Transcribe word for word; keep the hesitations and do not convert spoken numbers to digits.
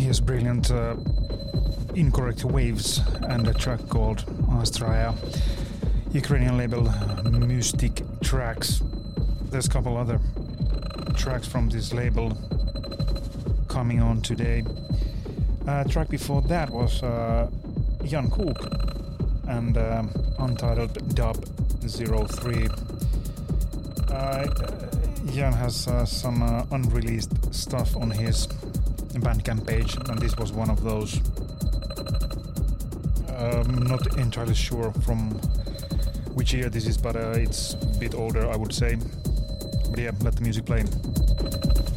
Here's brilliant uh, Incorrect Waves and a track called Astraea. Ukrainian label uh, Mystic Tracks. There's a couple other tracks from this label coming on today. Uh, track before that was uh, Jan Kook and uh, Untitled Dub zero three. Uh, Jan has uh, some uh, unreleased stuff on his Bandcamp page, and this was one of those. I'm not entirely sure from which year this is, but uh, it's a bit older, I would say. But yeah, let the music play.